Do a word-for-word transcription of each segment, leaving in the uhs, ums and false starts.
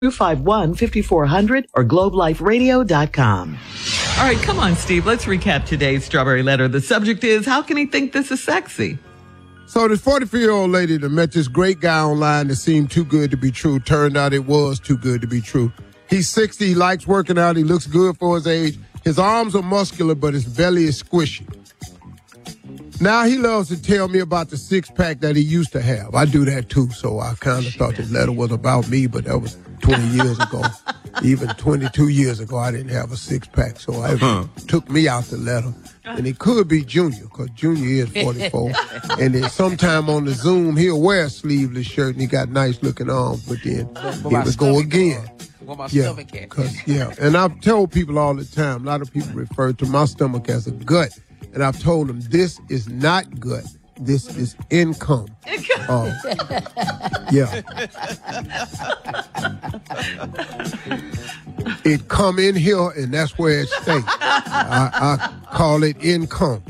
two five one, five four zero zero or globe life radio dot com. All right, come on, Steve. Let's recap today's Strawberry Letter. The subject is, how can he think this is sexy? So this forty-four-year-old lady that met this great guy online that seemed too good to be true. Turned out it was too good to be true. He's sixty. He likes working out. He looks good for his age. His arms are muscular, but his belly is squishy. Now he loves to tell me about the six-pack that he used to have. I do that, too, so I kind of thought this letter was about me, but that was twenty years ago. Even twenty-two years ago, I didn't have a six-pack, so it uh-huh. took me out the letter. And it could be Junior, because Junior is forty-four. And then sometime on the Zoom, he'll wear a sleeveless shirt, and he got nice-looking arms, but then he would go again. Yeah, cause, yeah, and I've told people all the time, a lot of people refer to my stomach as a gut. And I've told them, this is not gut. This is income. Uh, yeah. It come in here, and that's where it stays. I, I call it income.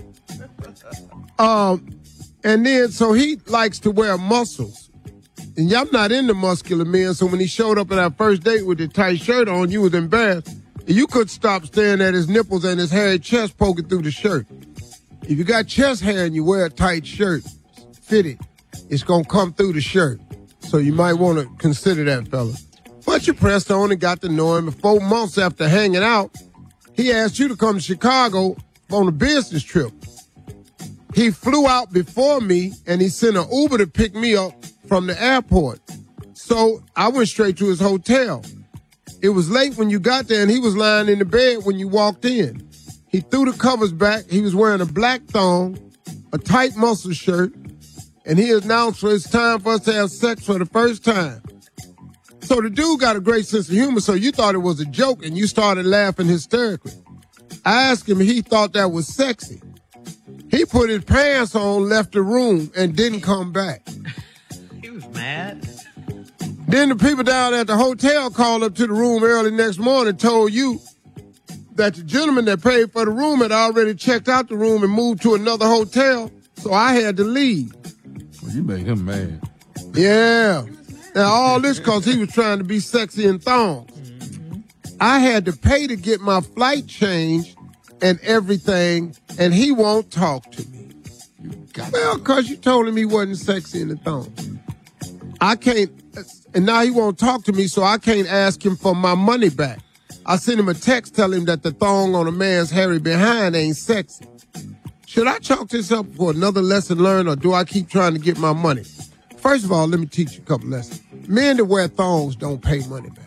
Um, and then, so he likes to wear muscles. And y'all not into muscular men, so when he showed up at our first date with the tight shirt on, you was embarrassed. And you couldn't stop staring at his nipples and his hairy chest poking through the shirt. If you got chest hair and you wear a tight shirt, fitted, it's going to come through the shirt. So you might want to consider that, fella. But you pressed on and got to know him. And four months after hanging out, he asked you to come to Chicago on a business trip. He flew out before me, and he sent an Uber to pick me up from the airport. So I went straight to his hotel. It was late when you got there, and he was lying in the bed when you walked in. He threw the covers back. He was wearing a black thong, a tight muscle shirt, and he announced it's time for us to have sex for the first time. So the dude got a great sense of humor, so you thought it was a joke, and you started laughing hysterically. I asked him if he thought that was sexy. He put his pants on, left the room, and didn't come back. He was mad. Then the people down at the hotel called up to the room early next morning and told you that the gentleman that paid for the room had already checked out the room and moved to another hotel, so I had to leave. Well, you made him mad. Yeah. Now, all this because he was trying to be sexy in thongs. Mm-hmm. I had to pay to get my flight changed and everything, and he won't talk to me. You got well, because you told him he wasn't sexy in the thongs. I can't, and now he won't talk to me, so I can't ask him for my money back. I sent him a text telling him that the thong on a man's hairy behind ain't sexy. Should I chalk this up for another lesson learned, or do I keep trying to get my money? First of all, let me teach you a couple lessons. Men that wear thongs don't pay money back.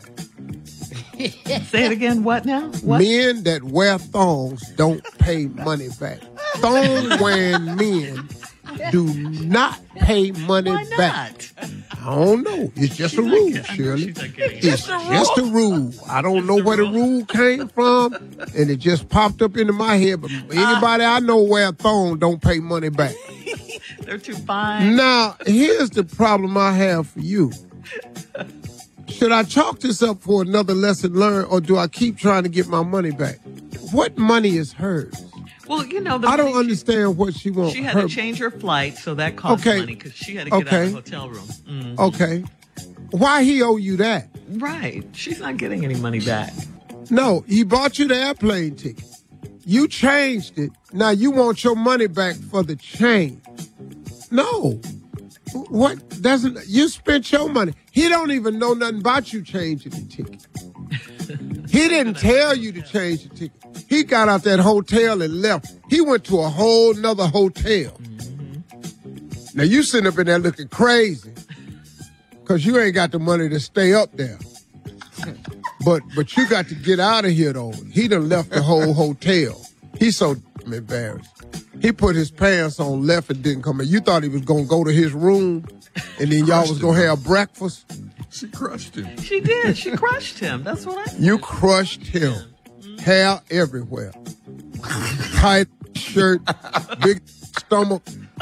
Say it again, what now? What? Men that wear thongs don't pay money back. Thong-wearing men do not pay money Why not? back. I don't know. It's just She's a rule, not, Shirley. it's Just, a just a rule. I don't Just know a where rule. the rule came from, and it just popped up into my head. But anybody uh, I know wear a thong don't pay money back. They're too fine. Now, here's the problem I have for you. Should I chalk this up for another lesson learned, or do I keep trying to get my money back? What money is hers? Well, you know, the I don't money understand she, what she wants. She had her, to change her flight, so that cost Okay. money because she had to get Okay. out of the hotel room. Mm. Okay. Why he owe you that? Right. She's not getting any money back. No, he bought you the airplane ticket. You changed it. Now you want your money back for the change. No. What doesn't you spent your money? He don't even know nothing about you changing the ticket. He didn't tell you to change the ticket. He got out that hotel and left. He went to a whole nother hotel. Mm-hmm. Now you sitting up in there looking crazy because you ain't got the money to stay up there. But but you got to get out of here though. He done left the whole hotel. He's so embarrassed. He put his pants on, left, and didn't come in. You thought he was going to go to his room, and then y'all was going to have breakfast? She crushed him. She did. She crushed him. That's what I said. You crushed him. Hair everywhere. Tight shirt, big stomach,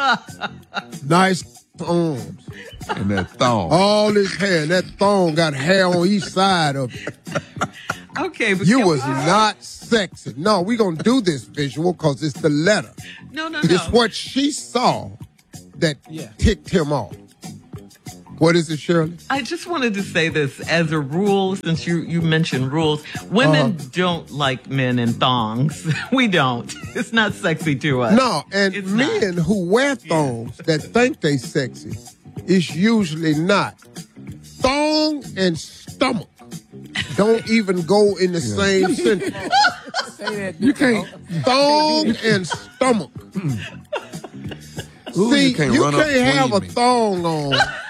nice arms. And that thong. All this hair, and that thong got hair on each side of it. Okay, but You was not sexy. No, we gonna do this visual because it's the letter. No, no, no. It's what she saw that Yeah. ticked him off. What is it, Shirley? I just wanted to say this as a rule, since you, you mentioned rules. Women Uh-huh. don't like men in thongs. We don't. It's not sexy to us. No, and It's men not. who wear thongs that think they sexy, it's usually not. Thong and stomach don't even go in the same sentence. You can't. Thong and stomach. Ooh, See, you can't you run up can't have a between me. thong on